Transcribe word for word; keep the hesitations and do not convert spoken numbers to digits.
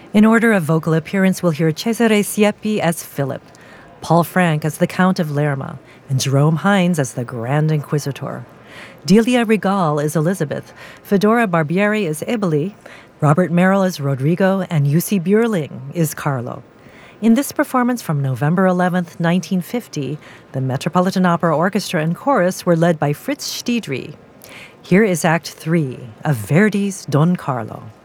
In order of vocal appearance, we'll hear Cesare Siepi as Philip, Paul Frank as the Count of Lerma, and Jerome Hines as the Grand Inquisitor. Delia Regal is Elizabeth, Fedora Barbieri is Eboli, Robert Merrill is Rodrigo, and Jussi Björling is Carlo. In this performance from November eleventh, nineteen fifty, the Metropolitan Opera Orchestra and Chorus were led by Fritz Stiedry. Here is Act Three of Verdi's Don Carlo.